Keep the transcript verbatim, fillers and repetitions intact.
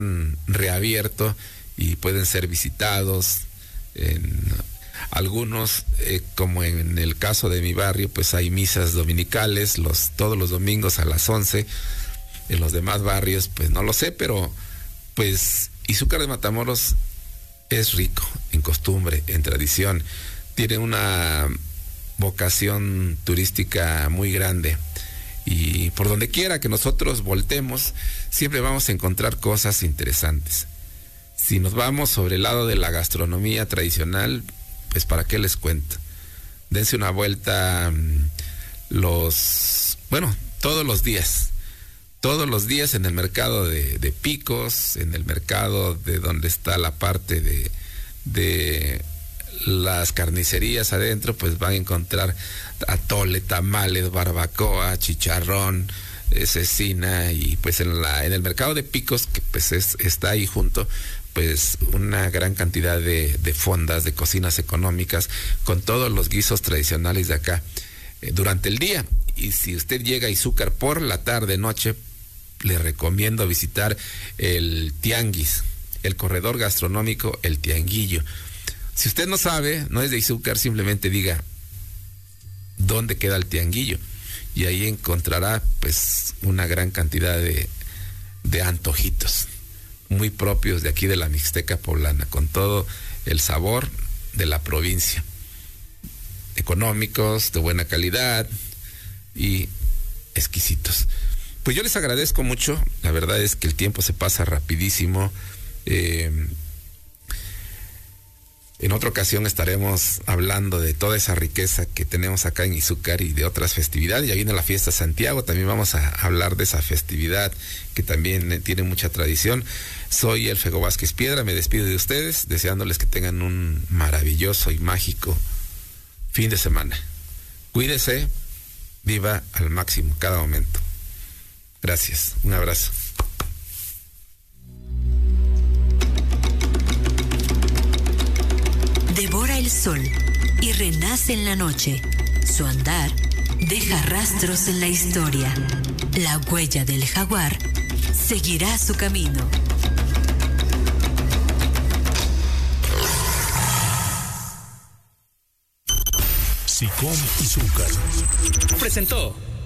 reabierto y pueden ser visitados. En algunos, eh, como en el caso de mi barrio, pues hay misas dominicales los todos los domingos a las once. En los demás barrios, pues no lo sé, pero pues Izúcar de Matamoros es rico en costumbre, en tradición. Tiene una vocación turística muy grande. Y por donde quiera que nosotros voltemos, siempre vamos a encontrar cosas interesantes. Si nos vamos sobre el lado de la gastronomía tradicional, pues para qué les cuento. Dense una vuelta los, bueno, todos los días. Todos los días en el mercado de, de Picos, en el mercado de donde está la parte de, de las carnicerías adentro, pues van a encontrar atole, tamales, barbacoa, chicharrón, eh, cecina, y pues en la en el mercado de Picos, que pues es, está ahí junto, pues una gran cantidad de, de fondas, de cocinas económicas, con todos los guisos tradicionales de acá, eh, durante el día. Y si usted llega a Izúcar por la tarde, noche, le recomiendo visitar el Tianguis, el corredor gastronómico, el Tianguillo. Si usted no sabe, no es de Izúcar, simplemente diga dónde queda el Tianguillo y ahí encontrará pues una gran cantidad de, de antojitos muy propios de aquí de la Mixteca poblana, con todo el sabor de la provincia, económicos, de buena calidad y exquisitos. Pues yo les agradezco mucho, la verdad es que el tiempo se pasa rapidísimo. Eh, en otra ocasión estaremos hablando de toda esa riqueza que tenemos acá en Izúcar y de otras festividades. Ya viene la fiesta Santiago, también vamos a hablar de esa festividad que también tiene mucha tradición. Soy el Fego Vázquez Piedra, me despido de ustedes, deseándoles que tengan un maravilloso y mágico fin de semana. Cuídese, viva al máximo cada momento. Gracias, un abrazo. Devora el sol y renace en la noche. Su andar deja rastros en la historia. La huella del jaguar seguirá su camino. SICOM Izúcar presentó